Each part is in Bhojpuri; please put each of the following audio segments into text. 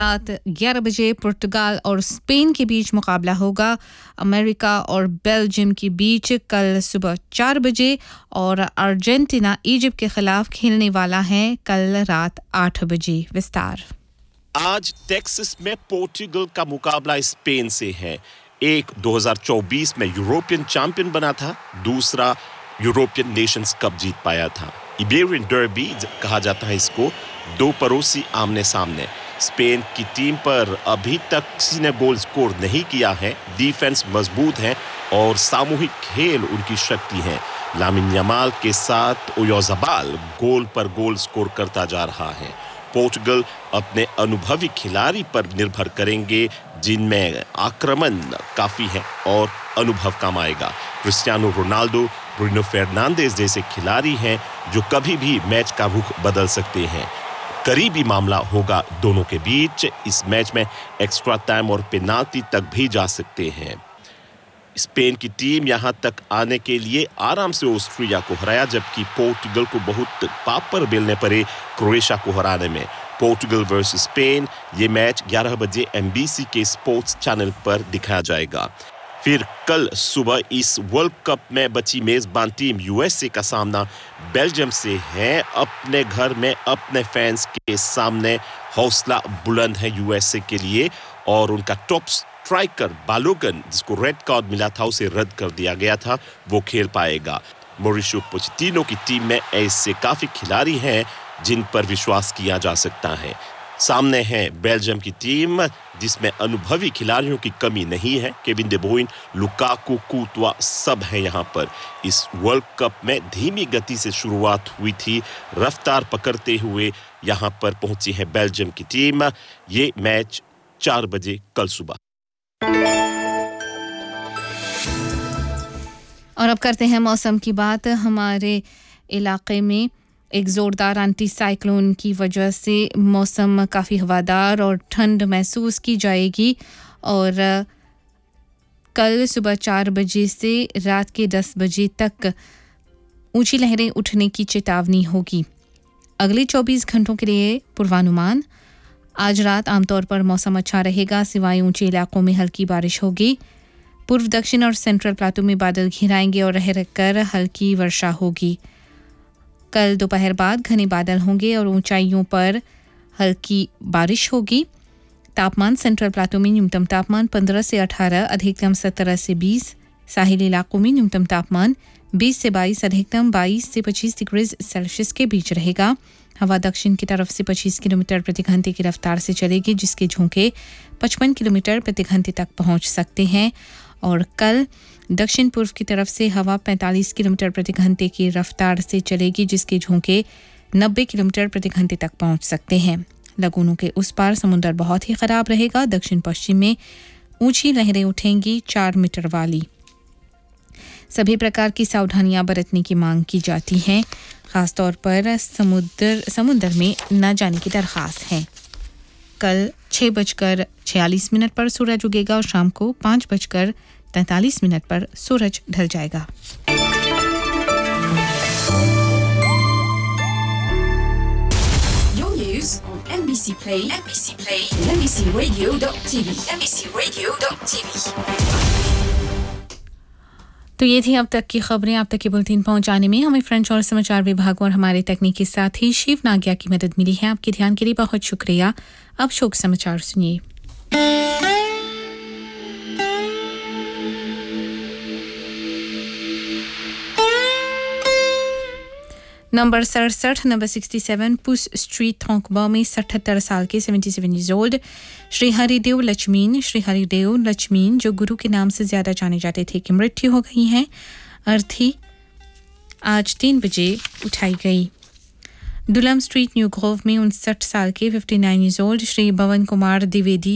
रात 11 बजे पुर्तगाल और स्पेन के बीच मुकाबला होगा। अमेरिका और बेल्जियम के बीच कल सुबह 4 बजे और अर्जेंटीना इजिप्ट के खिलाफ खेलने वाला है कल रात 8 बजे। विस्तार। आज टेक्सास में पोर्टुगल का मुकाबला स्पेन से है। एक 2024 में यूरोपियन चैंपियन बना था, दूसरा यूरोपियन नेशंस कप जीत पाया था। इबेरियन डर्बी कहा जाता है इसको। दो पड़ोसी आमने सामने। स्पेन की टीम पर अभी तक किसी ने गोल स्कोर नहीं किया है। डिफेंस मजबूत है और सामूहिक खेल उनकी शक्ति है। लामिन यमाल के साथ ओयाज़ाबाल गोल पर गोल स्कोर करता जा रहा है। पोर्टुगल अपने अनुभवी खिलाड़ी पर निर्भर करेंगे, जिनमें आक्रमण काफी है और अनुभव कम आएगा। क्रिस्टियानो रोनाल्डो, ब्रूनो फर्नांडिस जैसे खिलाड़ी हैं जो कभी भी मैच का रुख बदल सकते हैं। करीबी मामला होगा दोनों के बीच। इस मैच में एक्स्ट्रा टाइम और पेनाल्टी तक भी जा सकते हैं। स्पेन की टीम यहां तक आने के लिए आराम से ऑस्ट्रिया को हराया, जबकि पोर्टुगल को बहुत पापड़ बेलने पड़े क्रोएशिया को हराने में। पोर्टुगल वर्सेस स्पेन, ये मैच 11 बजे एमबीसी के स्पोर्ट्स चैनल पर दिखाया जाएगा। फिर कल सुबह इस वर्ल्ड कप में बची मेजबान टीम यूएसए का सामना बेल्जियम से है। अपने घर में अपने फैंस के सामने हौसला बुलंद है यूएसए के लिए और उनका टॉप स्ट्राइकर बालोगन, जिसको रेड कार्ड मिला था, उसे रद्द कर दिया गया था, वो खेल पाएगा। मॉरिशियो पोचेटिनो की टीम में ऐसे काफी खिलाड़ी हैं जिन पर विश्वास किया जा सकता है। सामने है बेल्जियम की टीम, जिसमें अनुभवी खिलाड़ियों की कमी नहीं है। केविन डे ब्रुयन, लुकाकू, कूर्तवा सब है यहाँ पर। इस वर्ल्ड कप में धीमी गति से शुरुआत हुई थी, रफ्तार पकड़ते हुए यहाँ पर पहुंची है बेल्जियम की टीम। ये मैच 4 बजे कल सुबह। और अब करते हैं मौसम की बात। हमारे इलाके में एक ज़ोरदार एंटी साइक्लोन की वजह से मौसम काफ़ी हवादार और ठंड महसूस की जाएगी और कल सुबह 4 बजे से रात के 10 बजे तक ऊंची लहरें उठने की चेतावनी होगी। अगले 24 घंटों के लिए पूर्वानुमान। आज रात आमतौर पर मौसम अच्छा रहेगा, सिवाय ऊंचे इलाकों में हल्की बारिश होगी। पूर्व, दक्षिण और सेंट्रल प्लाटू में बादल घिराएंगे और रह रहकर हल्की वर्षा होगी। कल दोपहर बाद घने बादल होंगे और ऊंचाइयों पर हल्की बारिश होगी। तापमान सेंट्रल प्लाटू में न्यूनतम तापमान 15 से 18, अधिकतम 17 से 20। साहिली इलाकों में न्यूनतम तापमान 20 से 22, अधिकतम 22 से 25 डिग्री सेल्सियस के बीच रहेगा। हवा दक्षिण की तरफ से 25 किलोमीटर प्रति घंटे की रफ्तार से चलेगी, जिसके झोंके 55 किलोमीटर प्रति घंटे तक पहुंच सकते हैं। और कल दक्षिण पूर्व की तरफ से हवा 45 किलोमीटर प्रति घंटे की रफ्तार से चलेगी, जिसके झोंके 90 किलोमीटर प्रति घंटे तक पहुंच सकते हैं। लगूनों के उस पार समुद्र बहुत ही खराब रहेगा। दक्षिण पश्चिम में ऊंची लहरें उठेंगी 4 मीटर वाली। सभी प्रकार की सावधानियां बरतने की मांग की जाती है, खासतौर पर समुद्र में न जाने की दरख्वास्त है। कल 6:46 पर सूरज उगेगा और शाम को 5:43 पर सूरज ढल जाएगा। Your news on NBC Play, and NBCRadio.tv, NBCRadio.tv। तो ये थी अब तक की खबरें। अब तक के बुलेटिन पहुंचाने में हमें फ्रेंच और समाचार विभाग और हमारे तकनीकी साथी शिव नागिया की मदद मिली है। आपके ध्यान के लिए बहुत शुक्रिया। अब शोक समाचार सुनिए। नंबर 67, नंबर 67 पुस स्ट्रीट थोंकबा में 77 साल के 77 ईयर्स ओल्ड श्री हरिदेव लक्ष्मीन, जो गुरु के नाम से ज्यादा जाने जाते थे, की मृत्यु हो गई है। अर्थी आज 3 बजे उठाई गई। दुलम स्ट्रीट न्यू ग्रोव में 59 साल के 59 ईयर्स ओल्ड श्री भवन कुमार द्विवेदी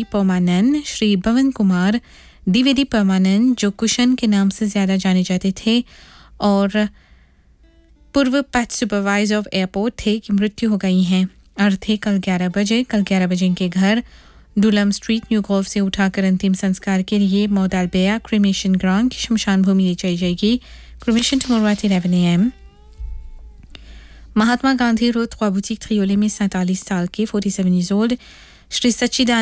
परमानंद, जो कुशन के नाम से ज्यादा जाने जाते थे और पूर्व पैच सुपरवाइजर ऑफ एयरपोर्ट थे, की मृत्यु हो गई है। अर्थे कल 11 बजे के घर दुलम स्ट्रीट न्यू ग्रोव से उठाकर अंतिम संस्कार के लिए मौदालबेया क्रीमेशन ग्राउंड की शमशान भूमि ले जाई जाएगी। Cremation tomorrow at 11 AM। Mahatma Gandhi road ख्वाबुचिक थ्रियोले में 47 साल के 47 ईयर्स ओल्ड श्री सच्चिदानंद